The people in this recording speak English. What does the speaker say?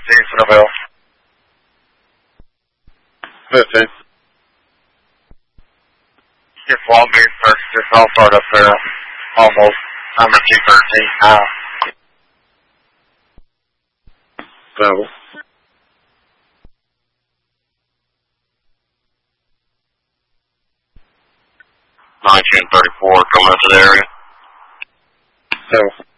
Centerville. 15. Just Walgreens first, just all part up there. Almost. Number 213 now. Double. 1934 coming up to the area. Double.